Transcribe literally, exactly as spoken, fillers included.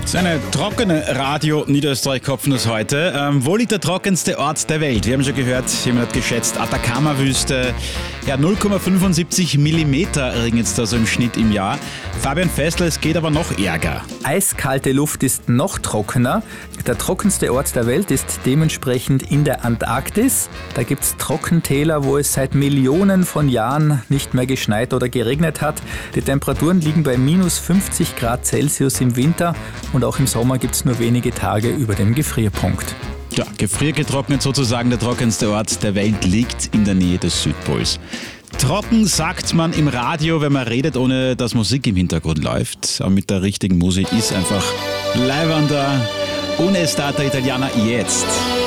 Das ist eine trockene Radio-Niederösterreich-Kopfnuss heute. Ähm, wo liegt der trockenste Ort der Welt? Wir haben schon gehört, jemand hat geschätzt, Atacama-Wüste. Ja, null Komma fünfundsiebzig Millimeter regnet es da so im Schnitt im Jahr. Fabian Fessler, es geht aber noch ärger. Eiskalte Luft ist noch trockener. Der trockenste Ort der Welt ist dementsprechend in der Antarktis. Da gibt es Trockentäler, wo es seit Millionen von Jahren nicht mehr geschneit oder geregnet hat. Die Temperaturen liegen bei minus fünfzig Grad Celsius im Winter und auch im Sommer gibt es nur wenige Tage über dem Gefrierpunkt. Ja, gefriergetrocknet sozusagen, der trockenste Ort der Welt liegt in der Nähe des Südpols. Trocken sagt man im Radio, wenn man redet, ohne dass Musik im Hintergrund läuft. Aber mit der richtigen Musik ist einfach leibender. Una Stata Italiana jetzt.